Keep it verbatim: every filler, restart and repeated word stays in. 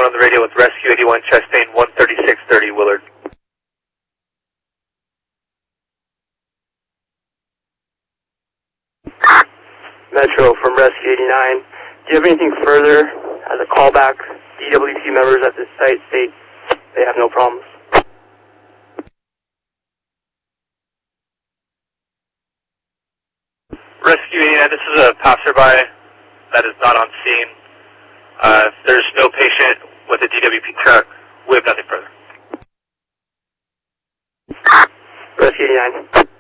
eighty-one on the radio with Rescue eighty-one, Chastain one thirty-six thirty, Willard. Metro from Rescue eighty-nine. Do you have anything further as a callback? D W Q members at this site state they have no problems. Rescue eighty-nine, this is a passerby that is not on scene. Uh, if there's no patient with a D W P truck, we have nothing further. Rescue eighty-nine.